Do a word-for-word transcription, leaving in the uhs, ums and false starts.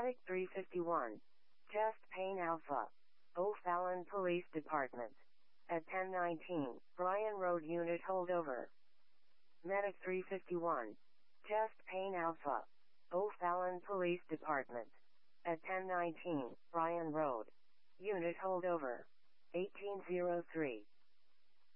Medic three fifty-one. Chest pain Alpha. O'Fallon Police Department. At ten nineteen, Bryan Road Unit holdover. Medic three fifty-one. Chest pain Alpha. O'Fallon Police Department. At ten nineteen, Bryan Road. Unit holdover. eighteen oh three.